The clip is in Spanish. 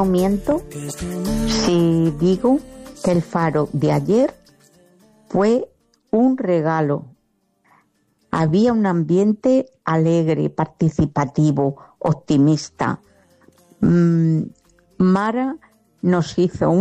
no miento si digo que el Faro de ayer fue un regalo. Había un ambiente alegre, participativo, optimista. Mara nos hizo